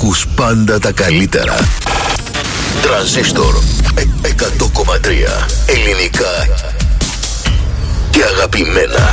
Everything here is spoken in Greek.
Ακούς πάντα τα καλύτερα. Τρανζίστορ 100,3. Ελληνικά και αγαπημένα.